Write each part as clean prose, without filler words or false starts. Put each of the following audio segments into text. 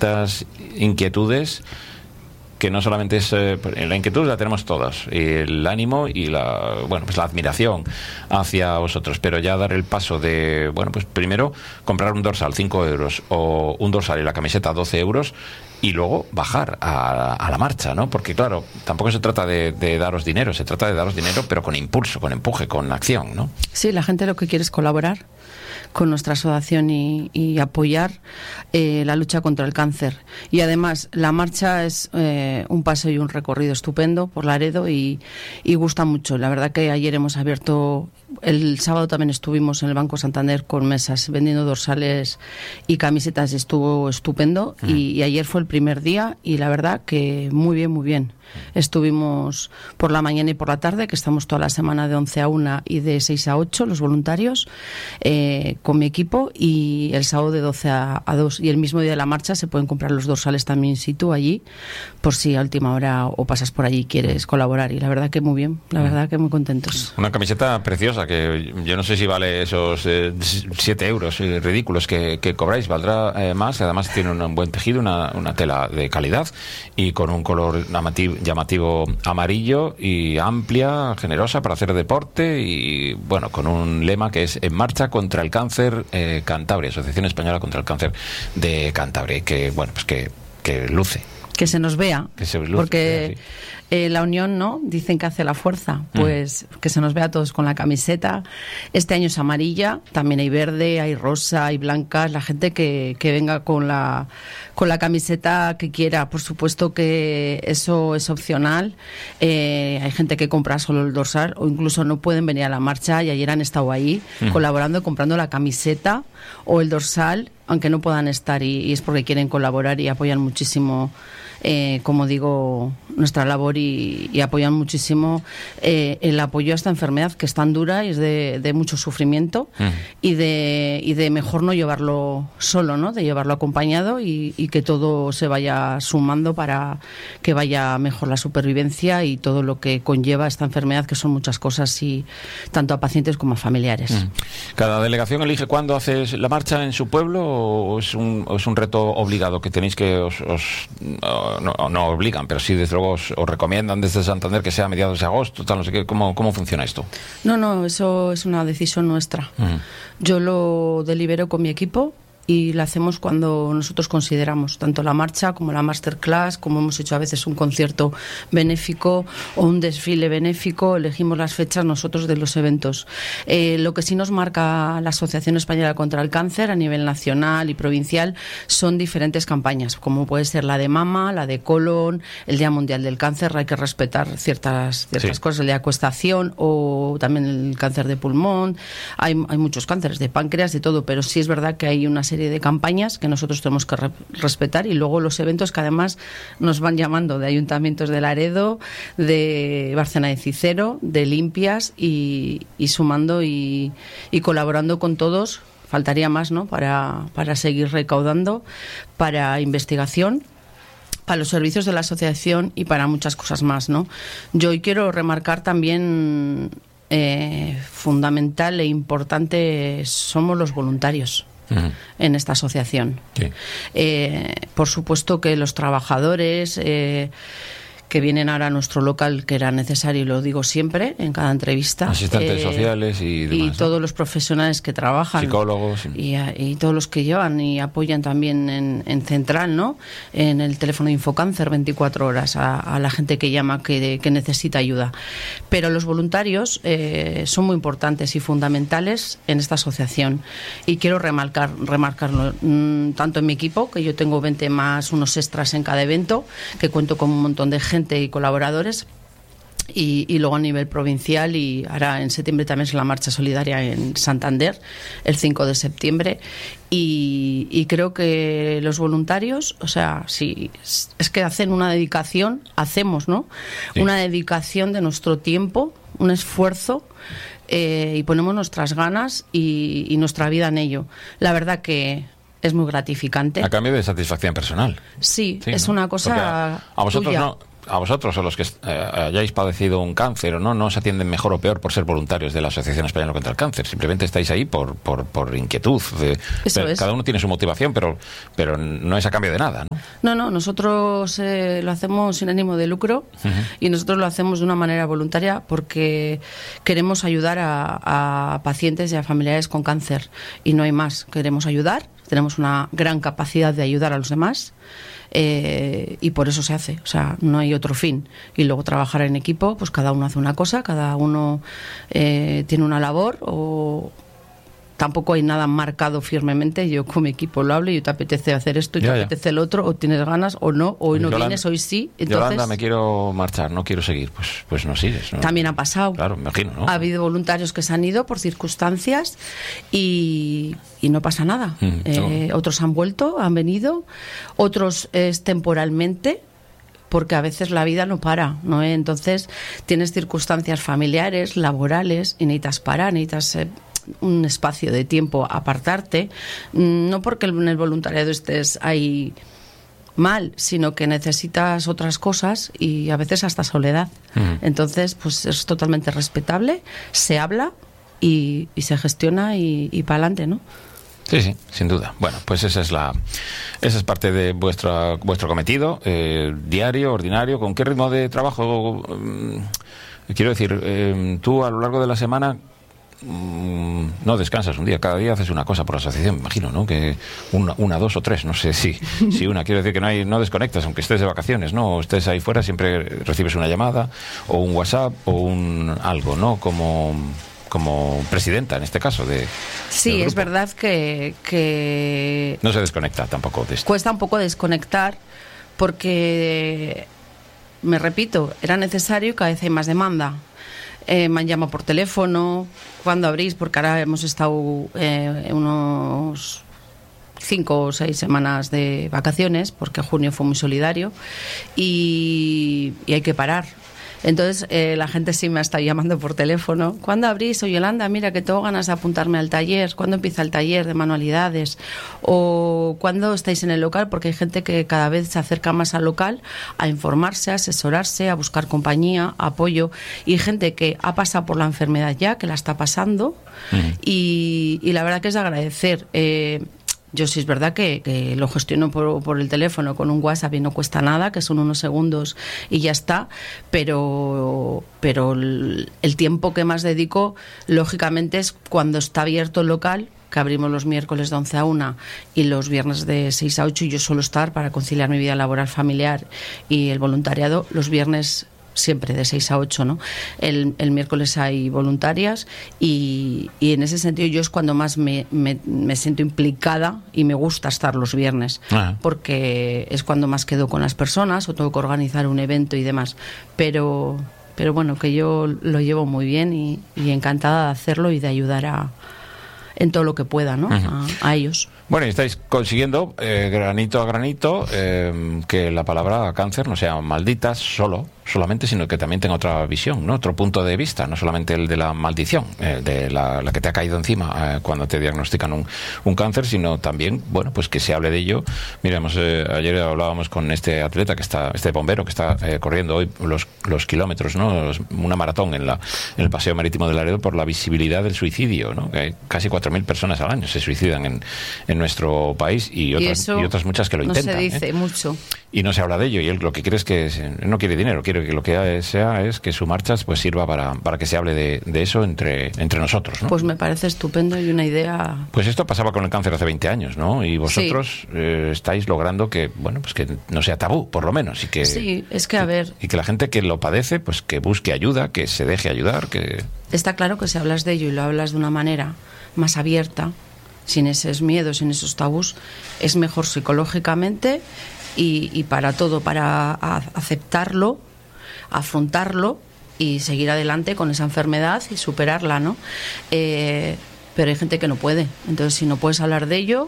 distintas inquietudes, que no solamente es la inquietud la tenemos todos, y el ánimo y la admiración hacia vosotros, pero ya dar el paso de, pues primero comprar un dorsal 5 euros o un dorsal y la camiseta 12 euros y luego bajar a la marcha, ¿no? Porque claro, tampoco se trata de daros dinero, se trata de daros dinero pero con impulso, con empuje, con acción, ¿no? Sí, la gente lo que quiere es colaborar con nuestra asociación y apoyar la lucha contra el cáncer. Y además la marcha es un paseo y un recorrido estupendo por Laredo y gusta mucho. La verdad que ayer hemos abierto, el sábado también estuvimos en el Banco Santander con mesas vendiendo dorsales y camisetas, estuvo estupendo. Y ayer fue el primer día y la verdad que muy bien, muy bien. Estuvimos por la mañana y por la tarde, que estamos toda la semana de 11 a 1 y de 6 a 8 los voluntarios, con mi equipo, y el sábado de 12 a 2, y el mismo día de la marcha se pueden comprar los dorsales también in situ allí, por si a última hora o pasas por allí y quieres colaborar. Y la verdad que muy bien, la verdad que muy contentos. Una camiseta preciosa que yo no sé si vale esos 7 euros ridículos que cobráis, valdrá más, y además tiene un buen tejido, una tela de calidad y con un color llamativo amarillo y amplia, generosa para hacer deporte, y con un lema que es En marcha contra el cáncer Cantabria, Asociación Española contra el Cáncer de Cantabria, que que luce. Que se nos vea, porque la unión, ¿no? Dicen que hace la fuerza, pues que se nos vea a todos con la camiseta. Este año es amarilla, también hay verde, hay rosa, hay blancas, la gente que venga con la camiseta que quiera. Por supuesto que eso es opcional, hay gente que compra solo el dorsal o incluso no pueden venir a la marcha, y ayer han estado ahí colaborando, comprando la camiseta o el dorsal, aunque no puedan estar, y es porque quieren colaborar y apoyan muchísimo, como digo, nuestra labor, y apoyan muchísimo el apoyo a esta enfermedad que es tan dura y es de mucho sufrimiento, y de mejor no llevarlo solo, ¿no? De llevarlo acompañado, y que todo se vaya sumando para que vaya mejor la supervivencia y todo lo que conlleva esta enfermedad, que son muchas cosas, y tanto a pacientes como a familiares. ¿Cada delegación elige cuándo haces la marcha en su pueblo, o es un reto obligado que tenéis que no obligan, pero sí desde luego os recomiendan desde Santander que sea a mediados de agosto, tal, no sé qué? ¿Cómo funciona esto? No, eso es una decisión nuestra. Yo lo delibero con mi equipo y la hacemos cuando nosotros consideramos, tanto la marcha como la masterclass, como hemos hecho a veces un concierto benéfico o un desfile benéfico, elegimos las fechas nosotros de los eventos. Lo que sí nos marca la Asociación Española contra el Cáncer a nivel nacional y provincial son diferentes campañas, como puede ser la de mama, la de colon, el Día Mundial del Cáncer. Hay que respetar ciertas cosas, el de acuestación, o también el cáncer de pulmón. Hay muchos cánceres, de páncreas, de todo, pero sí es verdad que hay una serie de campañas que nosotros tenemos que respetar, y luego los eventos que además nos van llamando de ayuntamientos de Laredo, de Bárcena de Cicero, de Limpias, y sumando y colaborando con todos. Faltaría más, ¿no? Para seguir recaudando para investigación, para los servicios de la asociación y para muchas cosas más, ¿no? Yo hoy quiero remarcar también, fundamental e importante, somos los voluntarios en esta asociación. Sí. Por supuesto que los trabajadores que vienen ahora a nuestro local, que era necesario, y lo digo siempre en cada entrevista. Asistentes sociales y demás, y todos los profesionales que trabajan. Psicólogos. Y todos los que llevan y apoyan también en Central, ¿no? En el teléfono de Infocáncer 24 horas a la gente que llama, que necesita ayuda. Pero los voluntarios son muy importantes y fundamentales en esta asociación. Y quiero remarcarlo tanto en mi equipo, que yo tengo 20 más unos extras en cada evento, que cuento con un montón de gente y colaboradores, y luego a nivel provincial, y ahora en septiembre también es la marcha solidaria en Santander, el 5 de septiembre, y creo que los voluntarios, o sea, sí, es que hacen una dedicación, hacemos, ¿no? Sí. Una dedicación de nuestro tiempo, un esfuerzo, y ponemos nuestras ganas y nuestra vida en ello. La verdad que es muy gratificante. A cambio de satisfacción personal. Sí, es, ¿no? Una cosa a vosotros tuya. no, a vosotros o los que hayáis padecido un cáncer o no os atienden mejor o peor por ser voluntarios de la Asociación Española contra el Cáncer. Simplemente estáis ahí por inquietud. Eso es. Cada uno tiene su motivación, pero no es a cambio de nada, ¿no? No, nosotros lo hacemos sin ánimo de lucro y nosotros lo hacemos de una manera voluntaria porque queremos ayudar a pacientes y a familiares con cáncer y no hay más. Queremos ayudar, tenemos una gran capacidad de ayudar a los demás. Y por eso se hace, o sea, no hay otro fin. Y luego trabajar en equipo, pues cada uno hace una cosa, cada uno tiene una labor, o tampoco hay nada marcado firmemente. Yo con mi equipo lo hablo y te apetece hacer esto y te apetece el otro, o tienes ganas o no, hoy no vienes, hoy sí. Entonces, Yolanda, me quiero marchar, no quiero seguir, pues no sigues, ¿no? También ha pasado. Claro, me imagino, ¿no? Ha habido voluntarios que se han ido por circunstancias y no pasa nada. Otros han vuelto, han venido, otros es temporalmente, porque a veces la vida no para, ¿no? Entonces tienes circunstancias familiares, laborales y necesitas parar, necesitas un espacio de tiempo, apartarte, no porque en el voluntariado estés ahí mal, sino que necesitas otras cosas y a veces hasta soledad. Entonces, pues es totalmente respetable, se habla y se gestiona y para adelante, ¿no? Sí, sin duda. Bueno, pues esa es parte de vuestro cometido diario, ordinario. ¿Con qué ritmo de trabajo? Quiero decir, tú a lo largo de la semana no descansas un día, cada día haces una cosa por la asociación, me imagino, ¿no? Que una, dos o tres, no sé si una, quiero decir que no desconectas, aunque estés de vacaciones, ¿no? O estés ahí fuera, siempre recibes una llamada o un WhatsApp o algo, ¿no? Como presidenta, en este caso, sí, es verdad que no se desconecta tampoco de esto. Cuesta un poco desconectar porque, me repito, era necesario y cada vez hay más demanda. Me han llamado por teléfono, ¿cuándo abrís? Porque ahora hemos estado unos 5 o 6 semanas de vacaciones, porque junio fue muy solidario y hay que parar. Entonces la gente sí me ha estado llamando por teléfono. ¿Cuándo abrís? O Yolanda, mira que tengo ganas de apuntarme al taller. ¿Cuándo empieza el taller de manualidades? O ¿cuándo estáis en el local? Porque hay gente que cada vez se acerca más al local a informarse, a asesorarse, a buscar compañía, apoyo. Y gente que ha pasado por la enfermedad ya, que la está pasando. Y la verdad que es de agradecer. Yo sí es verdad que lo gestiono por el teléfono con un WhatsApp y no cuesta nada, que son unos segundos y ya está, pero el tiempo que más dedico, lógicamente, es cuando está abierto el local, que abrimos los miércoles de 11 a 1 y los viernes de 6 a 8, y yo suelo estar para conciliar mi vida laboral, familiar y el voluntariado los viernes siempre de 6 a 8, ¿no? El miércoles hay voluntarias y en ese sentido yo es cuando más me siento implicada y me gusta estar los viernes, porque es cuando más quedo con las personas o tengo que organizar un evento y demás, pero bueno, que yo lo llevo muy bien y encantada de hacerlo y de ayudar en todo lo que pueda, ¿no? A ellos. Bueno, y estáis consiguiendo, granito a granito, que la palabra cáncer no sea maldita solamente, sino que también tenga otra visión, ¿no? Otro punto de vista, no solamente el de la maldición, de la que te ha caído encima cuando te diagnostican un cáncer, sino también, bueno, pues que se hable de ello. Miramos, ayer hablábamos con este atleta este bombero que está corriendo hoy los kilómetros, ¿no? Una maratón en el Paseo Marítimo de Laredo por la visibilidad del suicidio, ¿no? Que hay casi 4.000 personas al año se suicidan en nuestro país y otras muchas que lo intentan. No se dice mucho. Y no se habla de ello, y él lo que quiere es no quiere dinero, quiere que lo que sea es que su marcha pues sirva para que se hable de eso entre nosotros, ¿no? Pues me parece estupendo y una idea. Pues esto pasaba con el cáncer hace 20 años, ¿no? Y vosotros estáis logrando que, bueno, pues que no sea tabú, por lo menos, y que sí, es que a ver, y que la gente que lo padece, pues que busque ayuda, que se deje ayudar, que está claro que si hablas de ello y lo hablas de una manera más abierta, sin esos miedos, sin esos tabús, es mejor psicológicamente y para todo, para aceptarlo, afrontarlo y seguir adelante con esa enfermedad y superarla, ¿no? Pero hay gente que no puede. Entonces, si no puedes hablar de ello,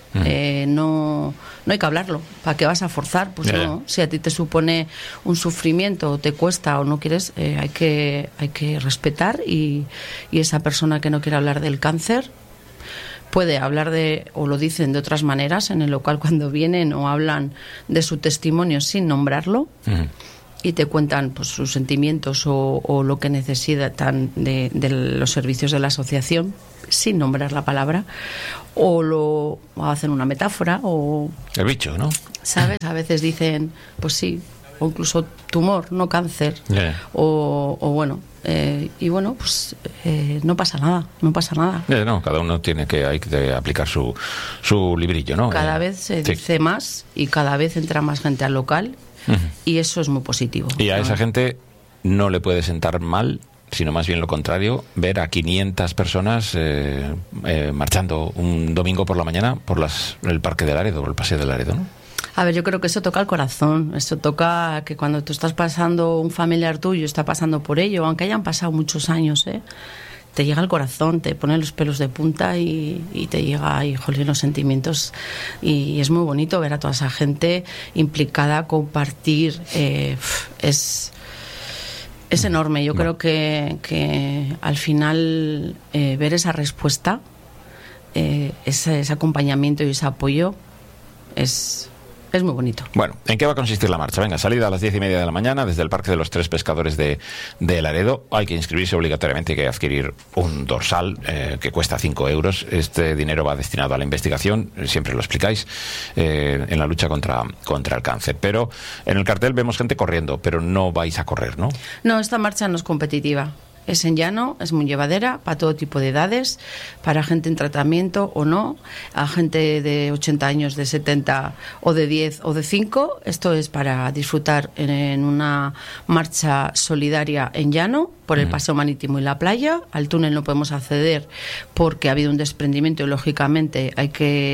no hay que hablarlo. ¿Para qué vas a forzar? Pues no. Si a ti te supone un sufrimiento o te cuesta o no quieres, hay que respetar y esa persona que no quiere hablar del cáncer puede hablar o lo dicen de otras maneras en el local cuando vienen o hablan de su testimonio sin nombrarlo. y te cuentan pues sus sentimientos o lo que necesitan de los servicios de la asociación, sin nombrar la palabra, o hacen una metáfora, o... El bicho, ¿no? ¿Sabes? A veces dicen, pues sí, o incluso tumor, no cáncer, o bueno... y bueno, pues no pasa nada. No, cada uno hay que aplicar su librillo, ¿no? Cada vez se dice más y cada vez entra más gente al local, y eso es muy positivo. Y a esa gente no le puede sentar mal, sino más bien lo contrario, ver a 500 personas marchando un domingo por la mañana por el Parque de Laredo, por el Paseo de Laredo, ¿no? A ver, yo creo que eso toca el corazón, eso toca que cuando tú estás pasando, un familiar tuyo está pasando por ello, aunque hayan pasado muchos años, te llega al corazón, te pone los pelos de punta y te llega, híjole, los sentimientos, y es muy bonito ver a toda esa gente implicada, compartir, es enorme. Yo creo que al final ver esa respuesta, ese acompañamiento y ese apoyo es muy bonito. Bueno, ¿en qué va a consistir la marcha? Venga, salida a las 10:30 de la mañana desde el Parque de los Tres Pescadores de Laredo. Hay que inscribirse obligatoriamente, hay que adquirir un dorsal que cuesta 5 euros. Este dinero va destinado a la investigación, siempre lo explicáis, en la lucha contra el cáncer. Pero en el cartel vemos gente corriendo, pero no vais a correr, ¿no? No, esta marcha no es competitiva. Es en llano, es muy llevadera para todo tipo de edades, para gente en tratamiento o no, a gente de 80 años, de 70 o de 10 o de 5. Esto es para disfrutar en una marcha solidaria en llano, por el paseo marítimo y la playa. Al túnel no podemos acceder porque ha habido un desprendimiento y lógicamente hay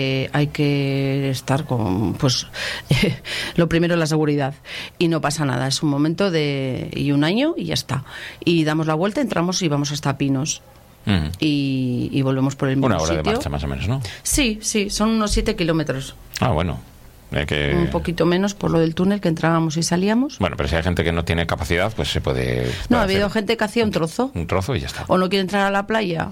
que estar con, pues, lo primero, la seguridad. Y no pasa nada, es un momento y un año y ya está. Y damos la vuelta, entramos y vamos hasta Pinos. Y volvemos por el mismo sitio. Una hora de marcha más o menos, ¿no? Sí, son unos 7 kilómetros. Ah, bueno. Un poquito menos por lo del túnel, que entrábamos y salíamos. Bueno, pero si hay gente que no tiene capacidad, pues se puede... No, ha habido gente que hacía un trozo. Un trozo y ya está. O no quiere entrar a la playa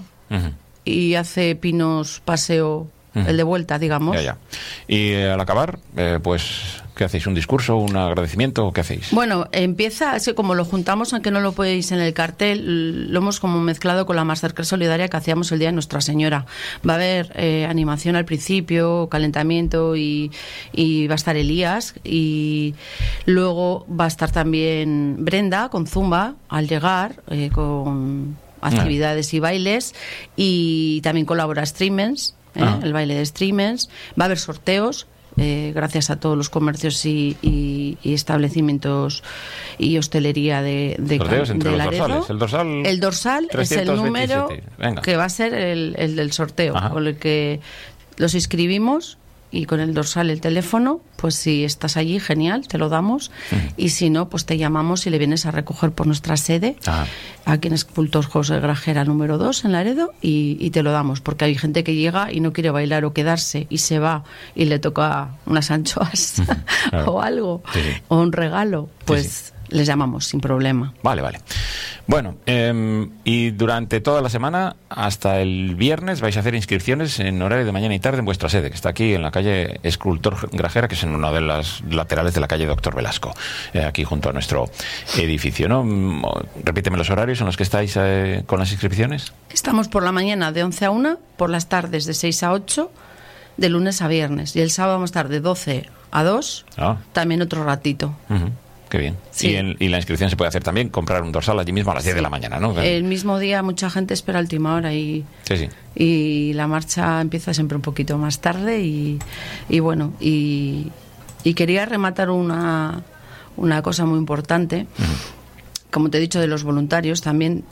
y hace Pinos paseo, el de vuelta, digamos. Ya. Y al acabar, pues, ¿qué hacéis? ¿Un discurso, un agradecimiento? ¿Qué hacéis? Bueno, empieza, es que como lo juntamos, aunque no lo podéis en el cartel, lo hemos como mezclado con la Masterclass solidaria que hacíamos el día de Nuestra Señora. Va a haber animación al principio, calentamiento y va a estar Elías, y luego va a estar también Brenda con Zumba al llegar, con actividades y bailes, y también colabora Streamers, el baile de Streamers. Va a haber sorteos, gracias a todos los comercios y establecimientos y hostelería de sorteos entre de los Laredo. dorsales. El dorsal es el número que va a ser el del sorteo, con el que los inscribimos, y con el dorsal, el teléfono, pues si estás allí, genial, te lo damos, y si no, pues te llamamos y le vienes a recoger por nuestra sede, aquí en Escultor José Grajera número 2 en Laredo, y te lo damos, porque hay gente que llega y no quiere bailar o quedarse y se va y le toca unas anchoas o algo, o un regalo, pues les llamamos sin problema. Vale. Bueno, y durante toda la semana, hasta el viernes, vais a hacer inscripciones en horario de mañana y tarde en vuestra sede, que está aquí en la calle Escultor Grajera, que es en una de las laterales de la calle Doctor Velasco, aquí junto a nuestro edificio, ¿no? Repíteme los horarios en los que estáis con las inscripciones. Estamos por la mañana de 11 a 1, por las tardes de 6 a 8, de lunes a viernes, y el sábado vamos a estar de 12 a 2, también otro ratito. Qué bien. Sí. Y la inscripción se puede hacer también, comprar un dorsal allí mismo a las 10 de la mañana, ¿no? El mismo día mucha gente espera a última hora y la marcha empieza siempre un poquito más tarde y bueno, y quería rematar una cosa muy importante. Como te he dicho, de los voluntarios también,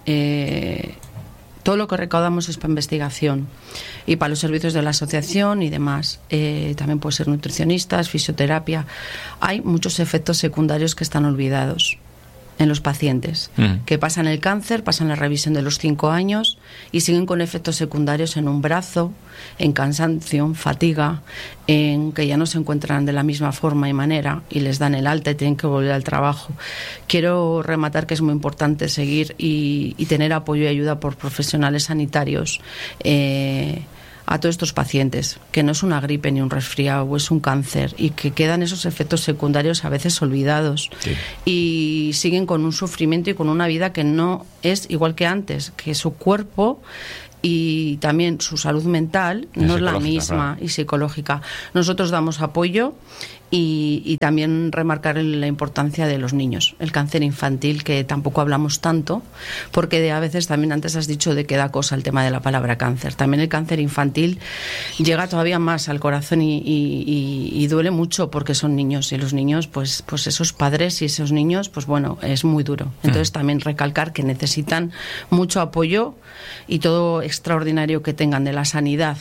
todo lo que recaudamos es para investigación y para los servicios de la asociación y demás. También puede ser nutricionistas, fisioterapia. Hay muchos efectos secundarios que están olvidados en los pacientes, que pasan el cáncer, pasan la revisión de los 5 años y siguen con efectos secundarios en un brazo, en cansancio, en fatiga, en que ya no se encuentran de la misma forma y manera y les dan el alta y tienen que volver al trabajo. Quiero rematar que es muy importante seguir y tener apoyo y ayuda por profesionales sanitarios a todos estos pacientes, que no es una gripe ni un resfriado, es un cáncer, y que quedan esos efectos secundarios a veces olvidados, sí, y siguen con un sufrimiento y con una vida que no es igual que antes, que su cuerpo y también su salud mental no es la misma, claro, y psicológica. Nosotros damos apoyo y también remarcar la importancia de los niños, el cáncer infantil, que tampoco hablamos tanto, porque a veces también antes has dicho de que da cosa el tema de la palabra cáncer. También el cáncer infantil llega todavía más al corazón y duele mucho, porque son niños, y los niños, pues esos padres y esos niños, pues bueno, es muy duro. Entonces también recalcar que necesitan mucho apoyo y todo extraordinario que tengan de la sanidad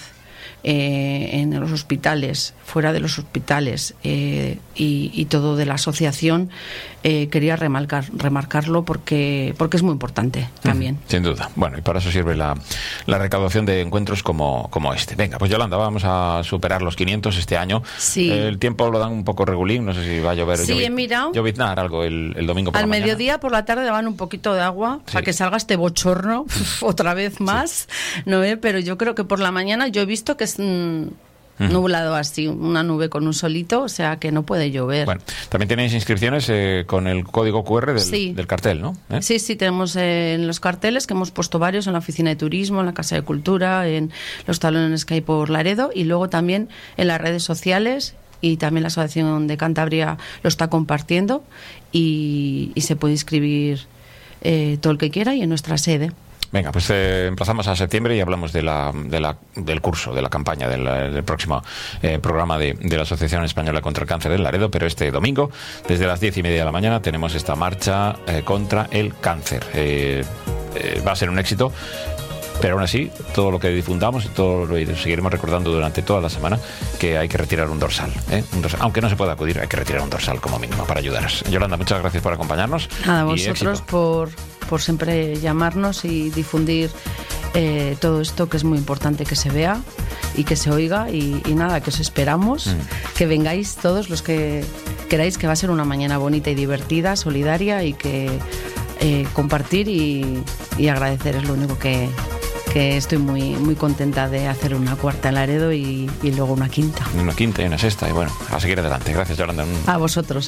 en los hospitales, fuera de los hospitales, y todo de la asociación. Quería remarcarlo porque es muy importante también. Sin duda. Bueno, y para eso sirve la recaudación de encuentros como este. Venga, pues Yolanda, vamos a superar los 500 este año. Sí. El tiempo lo dan un poco regulín, no sé si va a llover. Sí, he mirado. Lloviznar algo el domingo por la mañana. Al mediodía, por la tarde, van un poquito de agua, sí, para que salga este bochorno otra vez más, sí, ¿no? Pero yo creo que por la mañana yo he visto que es nublado así, una nube con un solito, o sea que no puede llover. Bueno, también tenéis inscripciones con el código QR del cartel, ¿no? Sí, tenemos en los carteles, que hemos puesto varios en la oficina de turismo, en la Casa de Cultura, en los talones que hay por Laredo, y luego también en las redes sociales, y también la Asociación de Cantabria lo está compartiendo, y se puede inscribir todo el que quiera, y en nuestra sede. Venga, pues emplazamos a septiembre y hablamos del curso, de la campaña, del próximo programa de la Asociación Española contra el Cáncer del Laredo. Pero este domingo, desde las 10:30 de la mañana, tenemos esta marcha contra el cáncer. Va a ser un éxito, pero aún así, todo lo que difundamos y todo lo seguiremos recordando durante toda la semana, que hay que retirar un dorsal, aunque no se pueda acudir, hay que retirar un dorsal como mínimo para ayudaros. Yolanda, muchas gracias por acompañarnos. A vosotros por siempre llamarnos y difundir todo esto, que es muy importante que se vea y que se oiga, y nada, que os esperamos, que vengáis todos los que queráis, que va a ser una mañana bonita y divertida, solidaria, y que compartir y agradecer es lo único que estoy muy, muy contenta de hacer una cuarta en Laredo y luego una quinta. Una quinta y una sexta, y bueno, a seguir adelante. Gracias, Yolanda. A vosotros.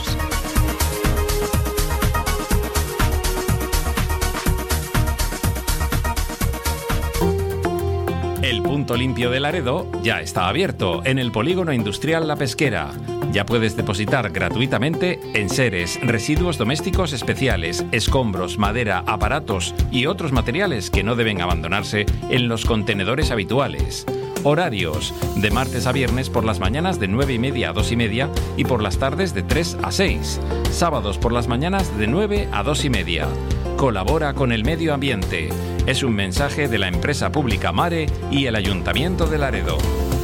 El punto limpio de Laredo ya está abierto en el polígono industrial La Pesquera. Ya puedes depositar gratuitamente enseres, residuos domésticos especiales, escombros, madera, aparatos y otros materiales que no deben abandonarse en los contenedores habituales. Horarios: de martes a viernes por las mañanas de 9:30 a 2:30 y por las tardes de 3 a 6. Sábados por las mañanas de 9 a 2:30. Colabora con el medio ambiente. Es un mensaje de la empresa pública Mare y el Ayuntamiento de Laredo.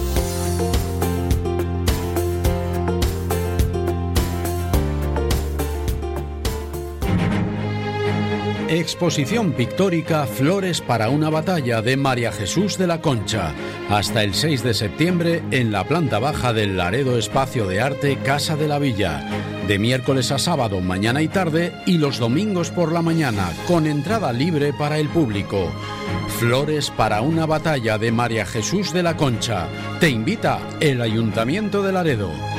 Exposición pictórica Flores para una batalla de María Jesús de la Concha. Hasta el 6 de septiembre en la planta baja del Laredo Espacio de Arte Casa de la Villa. De miércoles a sábado, mañana y tarde, y los domingos por la mañana, con entrada libre para el público. Flores para una batalla de María Jesús de la Concha. Te invita el Ayuntamiento de Laredo.